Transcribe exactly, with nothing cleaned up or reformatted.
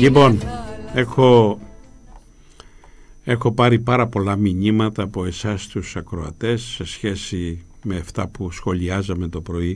Λοιπόν, έχω, έχω πάρει πάρα πολλά μηνύματα από εσάς τους ακροατές σε σχέση με αυτά που σχολιάζαμε το πρωί